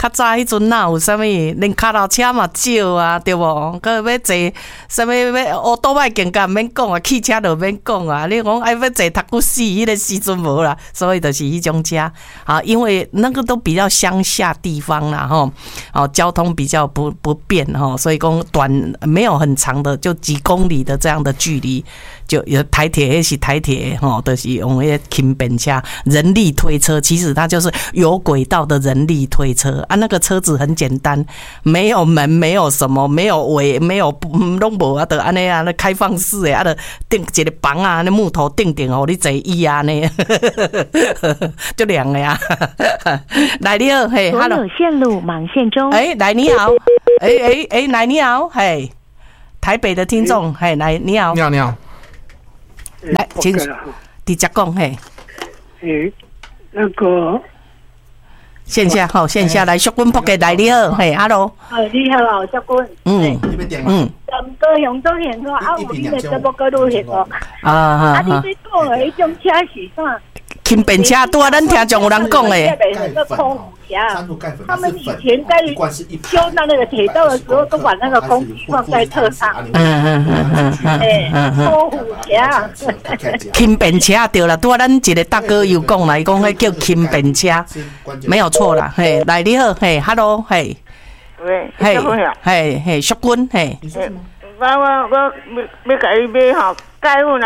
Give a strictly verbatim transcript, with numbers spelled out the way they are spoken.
较早迄阵哪有啥物，连脚头车嘛少啊，对无？搁要坐啥物要乌多摆更加免讲啊，汽车就免讲啊。你讲爱要坐读骨死，迄个时阵无啦，所以就是迄种车啊，因为那个都比较乡下地方啦，吼，哦，交通比较不不便吼，所以讲短没有很长的，就几公里的这样的距离，就有台铁也是台铁吼，就是用迄个轻便车、人力推车，其实它就是有轨道的人力推车啊。那个车子很简单，没有门，没有什么，没有尾，没有拢无啊，就安尼啊，那开放式的啊，就钉一个房啊，那木头钉钉哦，你坐椅啊呢，就凉的呀。来你好，嘿 ，Hello， 所有线路忙线中。 哎、欸，来你好，哎哎哎，来你好，嘿，台北的听众，嘿、欸，来你好， 你好你好， 来，请直接讲，嘿， 诶，那个线下好，线下来，淑君仆嘅来你好，嘿 ，Hello， 啊，你好，淑君， 嗯嗯， 咁高雄都现个啊，有你的节目个都现个， 啊啊， 啊你在讲的迄种车是啥？ 轻便车，拄啊，咱听众有人讲诶。 那个空气啊，他们以前在修那个铁道的时候，都把那个空气放在车上。 嗯嗯嗯嗯嗯哎，空虎侠。 轻便车对啦，拄啊，咱一个大哥又讲来讲，迄叫轻便车，没有错啦。嘿，来你好，嘿 ，Hello， 嘿， 喂， 嘿，嘿嘿，淑君，嘿。 我我我要要甲伊买吼，介阮